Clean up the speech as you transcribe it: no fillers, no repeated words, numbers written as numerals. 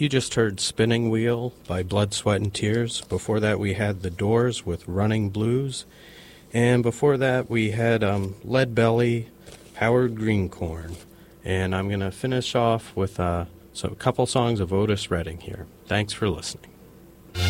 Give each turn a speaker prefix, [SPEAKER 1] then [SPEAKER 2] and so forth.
[SPEAKER 1] You just heard Spinning Wheel by Blood, Sweat, and Tears. Before that, we had The Doors with Running Blues. And before that, we had Lead Belly, Howard Greencorn. And I'm going to finish off with a couple songs of Otis Redding here. Thanks for listening.